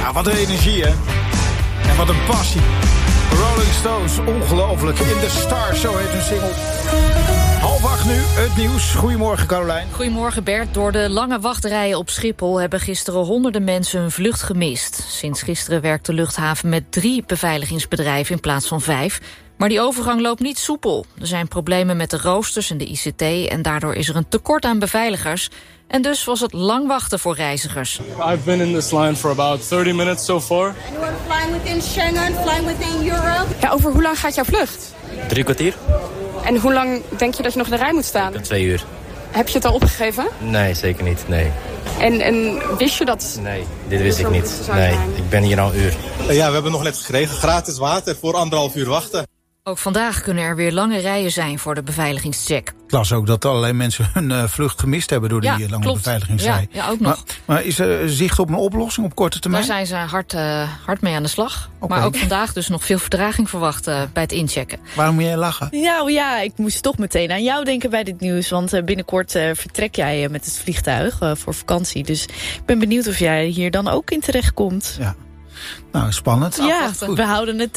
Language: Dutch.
Ja, wat een energie, hè? En wat een passie. Rolling Stones, ongelooflijk. In the Stars, zo heet hun single. 7:30 nu, het nieuws. Goedemorgen, Carolijn. Goedemorgen, Bert. Door de lange wachtrijen op Schiphol hebben gisteren honderden mensen hun vlucht gemist. Sinds gisteren werkt de luchthaven met 3 beveiligingsbedrijven in plaats van 5. Maar die overgang loopt niet soepel. Er zijn problemen met de roosters en de ICT... en daardoor is er een tekort aan beveiligers. En dus was het lang wachten voor reizigers. I've been in this line for about 30 minutes so far. Anyone flying within Schengen, flying within Europe? Ja, over hoe lang gaat jouw vlucht? 3 kwartier. En hoe lang denk je dat je nog in de rij moet staan? 2 uur. Heb je het al opgegeven? Nee, zeker niet. Nee. En wist je dat? Nee, dit wist ik niet. Nee, ik ben hier al een uur. Ja, we hebben nog net gekregen. Gratis water voor 1,5 uur wachten. Ook vandaag kunnen er weer lange rijen zijn voor de beveiligingscheck. Ik las ook dat allerlei mensen hun vlucht gemist hebben... door die lange beveiligingszij. Ja, ook nog. Maar is er zicht op een oplossing op korte termijn? Daar zijn ze hard mee aan de slag. Okay. Maar ook vandaag dus nog veel vertraging verwacht bij het inchecken. Waarom moet jij lachen? Nou ja, ik moest toch meteen aan jou denken bij dit nieuws. Want binnenkort vertrek jij met het vliegtuig voor vakantie. Dus ik ben benieuwd of jij hier dan ook in terecht komt. Ja. Nou, spannend. Ja, we houden het